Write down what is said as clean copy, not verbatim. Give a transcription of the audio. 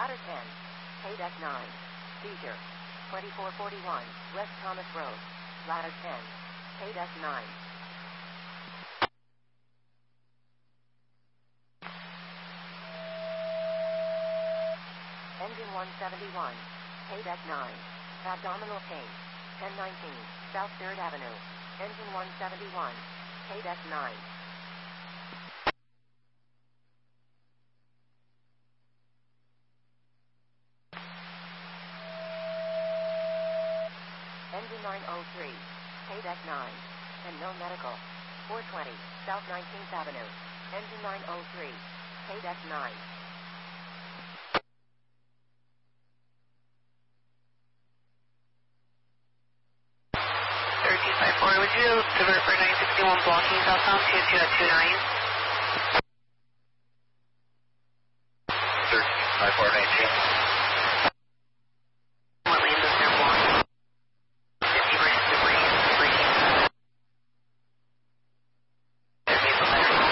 Ladder 10. KDEC 9. Seizure. 2441 West Thomas Road. Ladder 10. KDEC 9. Engine 171. KDEC 9. Abdominal pain. 1019 South 3rd Avenue. Engine 171. KDEC 9. Engine 903. KDEC 9. And no medical. 420 South 19th Avenue. Engine 903. KDEC 9. 1354, would you divert for 961 blocking southbound 2229? 135419. What lane does there block? 50 versus debris. There's vehicle better.